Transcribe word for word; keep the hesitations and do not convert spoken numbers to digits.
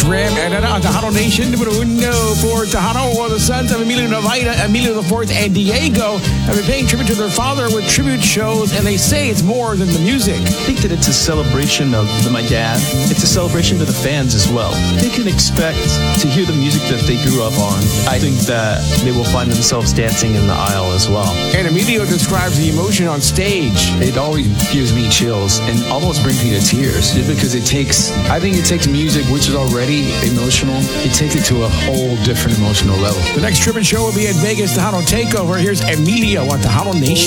Ram and Tejano Nation. Numero uno for Tejano, or the sons of Emilio Navaita, Emilio the Fourth, and Diego have been paying tribute to their father with tribute shows, and they say it's more than the music. I think that it's a celebration of the, my dad. It's a celebration to the fans as well. They can expect to hear the music that they grew up on. I think that they will find themselves dancing in the aisle as well. And Emilio describes the emotion on stage. It always gives me chills and almost brings me to tears, just because it takes, I think it takes music, which is already emotional, it takes it to a whole different emotional level. The next tribute show will be at Vegas Tejano Takeover. Here's Emilio on Tejano Nation.